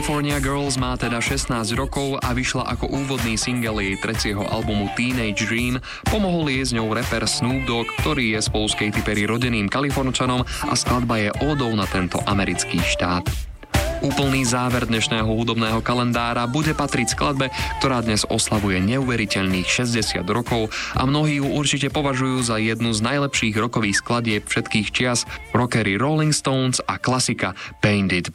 California Girls má teda 16 rokov a vyšla ako úvodný single jej tretieho albumu Teenage Dream. Pomohol jej s ňou rapper Snoop Dogg, ktorý je spolu s Katy Perry rodeným Kalifornčanom a skladba je ódou na tento americký štát. Úplný záver dnešného hudobného kalendára bude patriť skladbe, ktorá dnes oslavuje neuveriteľných 60 rokov a mnohí ju určite považujú za jednu z najlepších rokových skladieb všetkých čias, rockery Rolling Stones a klasika Painted